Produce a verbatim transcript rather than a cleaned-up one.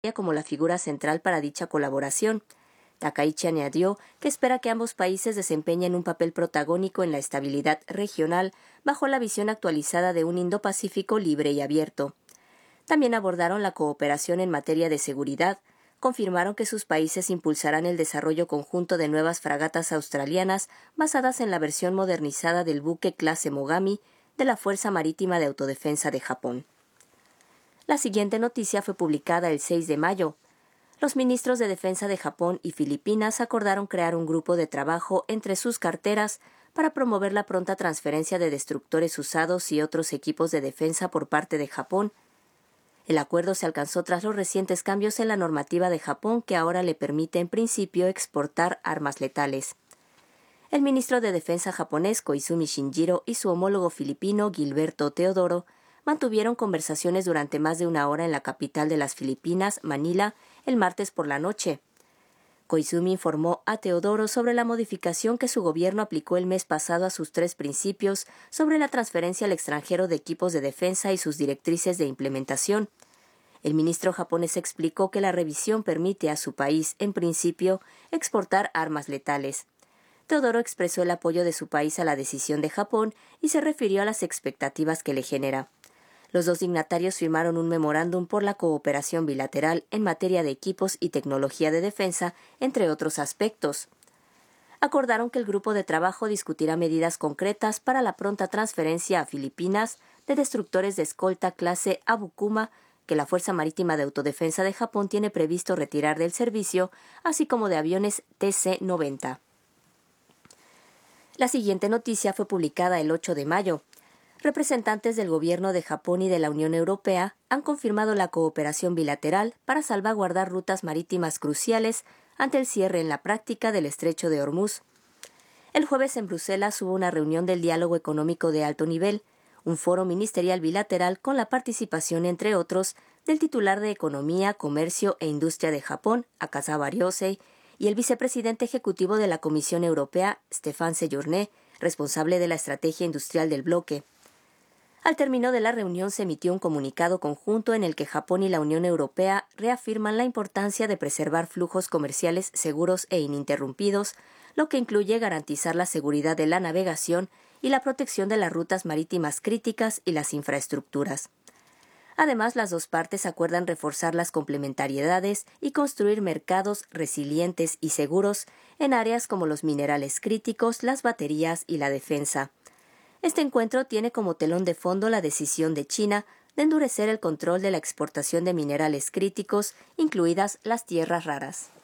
como la figura central para dicha colaboración. Takaichi añadió que espera que ambos países desempeñen un papel protagónico en la estabilidad regional bajo la visión actualizada de un Indo-Pacífico libre y abierto. También abordaron la cooperación en materia de seguridad, confirmaron que sus países impulsarán el desarrollo conjunto de nuevas fragatas australianas basadas en la versión modernizada del buque clase Mogami de la Fuerza Marítima de Autodefensa de Japón. La siguiente noticia fue publicada el seis de mayo. Los ministros de Defensa de Japón y Filipinas acordaron crear un grupo de trabajo entre sus carteras para promover la pronta transferencia de destructores usados y otros equipos de defensa por parte de Japón. El acuerdo se alcanzó tras los recientes cambios en la normativa de Japón que ahora le permite en principio exportar armas letales. El ministro de Defensa japonés Koizumi Shinjiro y su homólogo filipino Gilberto Teodoro mantuvieron conversaciones durante más de una hora en la capital de las Filipinas, Manila, el martes por la noche. Koizumi informó a Teodoro sobre la modificación que su gobierno aplicó el mes pasado a sus tres principios sobre la transferencia al extranjero de equipos de defensa y sus directrices de implementación. El ministro japonés explicó que la revisión permite a su país, en principio, exportar armas letales. Teodoro expresó el apoyo de su país a la decisión de Japón y se refirió a las expectativas que le genera. Los dos dignatarios firmaron un memorándum por la cooperación bilateral en materia de equipos y tecnología de defensa, entre otros aspectos. Acordaron que el grupo de trabajo discutirá medidas concretas para la pronta transferencia a Filipinas de destructores de escolta clase Abukuma que la Fuerza Marítima de Autodefensa de Japón tiene previsto retirar del servicio, así como de aviones T C noventa. La siguiente noticia fue publicada el ocho de mayo. Representantes del Gobierno de Japón y de la Unión Europea han confirmado la cooperación bilateral para salvaguardar rutas marítimas cruciales ante el cierre en la práctica del Estrecho de Hormuz. El jueves en Bruselas hubo una reunión del diálogo económico de alto nivel, un foro ministerial bilateral con la participación, entre otros, del titular de Economía, Comercio e Industria de Japón, Akazawa Ryosei, y el vicepresidente ejecutivo de la Comisión Europea, Stéphane Séjourné, responsable de la estrategia industrial del bloque. Al término de la reunión se emitió un comunicado conjunto en el que Japón y la Unión Europea reafirman la importancia de preservar flujos comerciales seguros e ininterrumpidos, lo que incluye garantizar la seguridad de la navegación y la protección de las rutas marítimas críticas y las infraestructuras. Además, las dos partes acuerdan reforzar las complementariedades y construir mercados resilientes y seguros en áreas como los minerales críticos, las baterías y la defensa. Este encuentro tiene como telón de fondo la decisión de China de endurecer el control de la exportación de minerales críticos, incluidas las tierras raras.